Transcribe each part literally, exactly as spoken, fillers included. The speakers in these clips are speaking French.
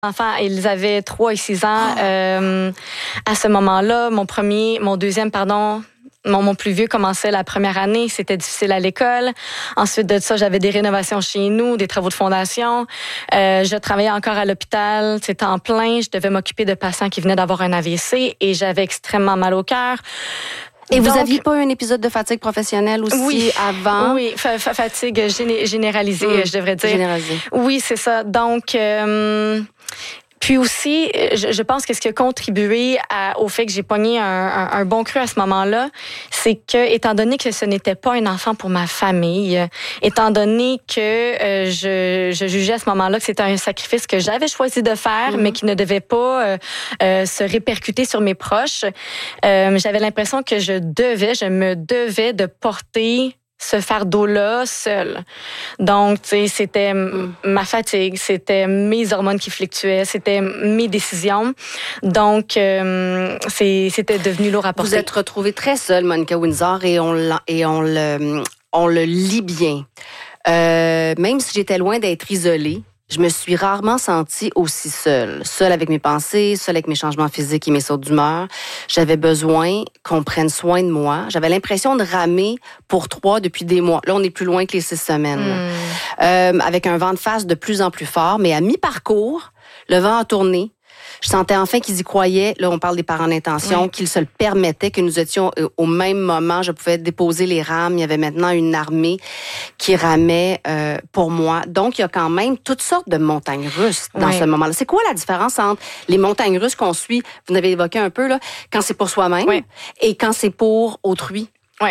enfants, ils avaient trois et six ans euh, à ce moment-là. Mon premier, mon deuxième, pardon, mon, mon plus vieux commençait la première année. C'était difficile à l'école. Ensuite de ça, j'avais des rénovations chez nous, des travaux de fondation. Euh, je travaillais encore à l'hôpital, c'était en plein. Je devais m'occuper de patients qui venaient d'avoir un A V C et j'avais extrêmement mal au cœur. Et Donc, vous n'aviez pas eu un épisode de fatigue professionnelle aussi oui, avant? Oui, fa- fa- fatigue géné- généralisée, mmh, je devrais dire. Généralisée. Oui, c'est ça. Donc, euh, puis aussi, je, je pense que ce qui a contribué à, au fait que j'ai pogné un, un, un bon cru à ce moment-là, c'est que, étant donné que ce n'était pas un enfant pour ma famille, étant donné que euh, je, je jugeais à ce moment-là que c'était un sacrifice que j'avais choisi de faire, mmh. mais qui ne devait pas euh, euh, se répercuter sur mes proches, euh, j'avais l'impression que je devais, je me devais de porter ce fardeau-là seul. Donc, tu sais, c'était mm. ma fatigue, c'était mes hormones qui fluctuaient, c'était mes décisions. Donc, euh, c'est, c'était devenu lourd à porter. Vous êtes retrouvée très seule, Monica Windsor, et on, et on, le, on le lit bien. Euh, même si j'étais loin d'être isolée, je me suis rarement sentie aussi seule. Seule avec mes pensées, seule avec mes changements physiques et mes sauts d'humeur. J'avais besoin qu'on prenne soin de moi. J'avais l'impression de ramer pour trois depuis des mois. Là, on est plus loin que les six semaines. Mm. Euh, avec un vent de face de plus en plus fort. Mais à mi-parcours, le vent a tourné. Je sentais enfin qu'ils y croyaient. Là, on parle des parents d'intention, oui. qu'ils se le permettaient, que nous étions au même moment. Je pouvais déposer les rames. Il y avait maintenant une armée qui ramait euh, pour moi. Donc, il y a quand même toutes sortes de montagnes russes dans oui. ce moment-là. C'est quoi la différence entre les montagnes russes qu'on suit, vous l'avez évoqué un peu, là, quand c'est pour soi-même oui. et quand c'est pour autrui? Oui.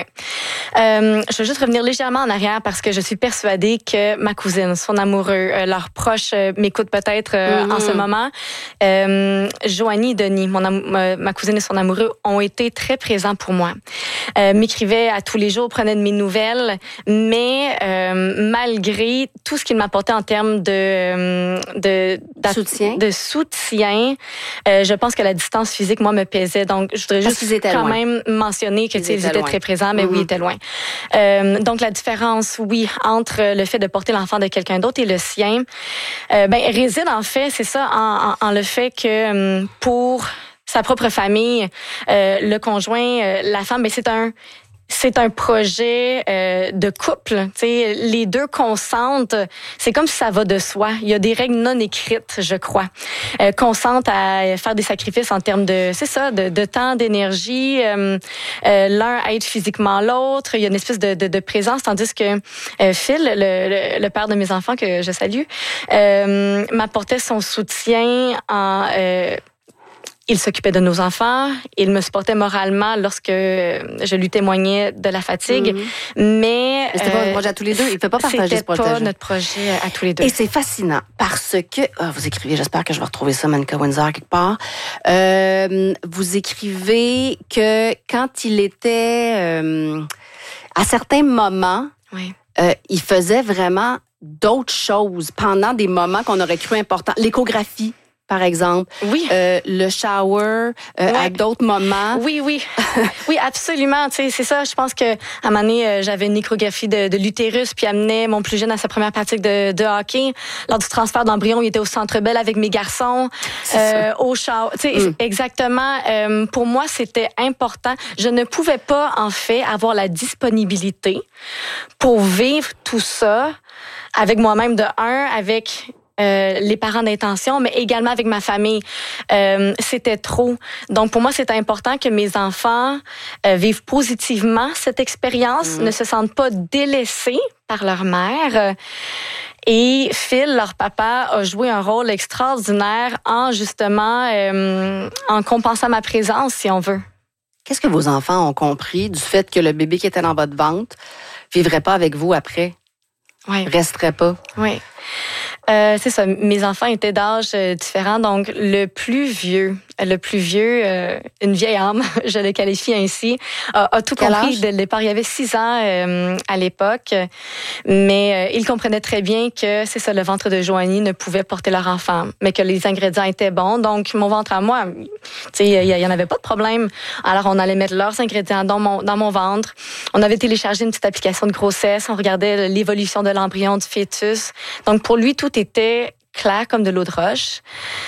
Euh, je veux juste revenir légèrement en arrière parce que je suis persuadée que ma cousine, son amoureux, euh, leurs proches euh, m'écoutent peut-être euh, mm-hmm. en ce moment. Euh, Joanie et Denis, mon am- ma, ma cousine et son amoureux, ont été très présents pour moi. Euh, m'écrivaient à tous les jours, prenaient de mes nouvelles, mais euh, malgré tout ce qu'ils m'apportaient en termes de, de, soutien, de soutien euh, je pense que la distance physique, moi, me pesait. Donc, je voudrais juste quand loin. même mentionner que, tu sais, ils étaient loin. très présents. Mais mm-hmm. oui, il était loin. Euh, donc, la différence, oui, entre le fait de porter l'enfant de quelqu'un d'autre et le sien, euh, ben, réside en fait, c'est ça, en, en, en le fait que pour sa propre famille, euh, le conjoint, euh, la femme, ben, c'est un... C'est un projet euh, de couple. T'sais, les deux consentent. C'est comme si ça va de soi. Il y a des règles non écrites, je crois. Euh, consentent à faire des sacrifices en termes de, c'est ça, de, de temps, d'énergie. Euh, euh, l'un aide physiquement l'autre. Il y a une espèce de, de, de présence, tandis que euh, Phil, le, le, le père de mes enfants que je salue, euh, m'apportait son soutien en euh, il s'occupait de nos enfants, il me supportait moralement lorsque je lui témoignais de la fatigue, mm-hmm. mais... mais c'était pas votre projet à tous les deux? Il ne fait pas partager ce projet? C'était pas notre projet à tous les deux. Et c'est fascinant parce que... Oh, vous écrivez, j'espère que je vais retrouver ça, Monica Windsor, quelque part. Euh, vous écrivez que quand il était... Euh, à certains moments, oui. euh, il faisait vraiment d'autres choses pendant des moments qu'on aurait cru importants. L'échographie, par exemple. Oui. Euh, le shower, euh, ouais. à d'autres moments. Oui, oui. oui, absolument. Tu sais, c'est ça. Je pense que à un moment donné, euh, j'avais une échographie de, de l'utérus, puis amenais mon plus jeune à sa première pratique de, de hockey. Lors du transfert d'embryon, il était au Centre Bell avec mes garçons, euh, au shower. Tu sais, mm. exactement. Euh, pour moi, c'était important. Je ne pouvais pas, en fait, avoir la disponibilité pour vivre tout ça avec moi-même de un, avec Euh, les parents d'intention, mais également avec ma famille. Euh, c'était trop. Donc, pour moi, c'était important que mes enfants euh, vivent positivement cette expérience, mmh. ne se sentent pas délaissés par leur mère. Et Phil, leur papa, a joué un rôle extraordinaire en, justement, euh, en compensant ma présence, si on veut. Qu'est-ce que vos enfants ont compris du fait que le bébé qui était dans votre ventre vivrait pas avec vous après? Oui. Resterait pas? Oui. Euh, c'est ça. Mes enfants étaient d'âge euh, différent. Donc, le plus vieux, le plus vieux, euh, une vieille âme, je le qualifie ainsi, a, a tout Quel compris âge? dès le départ. Il y avait six ans euh, à l'époque, mais euh, il comprenait très bien que c'est ça, le ventre de Joanie ne pouvait porter leur enfant, mais que les ingrédients étaient bons. Donc, mon ventre à moi, tu sais, il y, y en avait pas de problème. Alors, on allait mettre leurs ingrédients dans mon dans mon ventre. On avait téléchargé une petite application de grossesse. On regardait l'évolution de l'embryon du fœtus. Donc, pour lui, tout était clair comme de l'eau de roche.